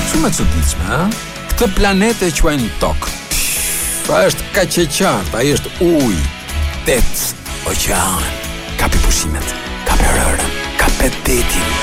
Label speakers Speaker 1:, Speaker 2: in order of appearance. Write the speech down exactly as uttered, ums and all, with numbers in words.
Speaker 1: Shumë e çuditshme, ha? Këtë planet e quajnë Tokë. Pra është kaq e qartë, ai është ujë, det, oqean, kapi pushimet, kapi rërën, kapi detin.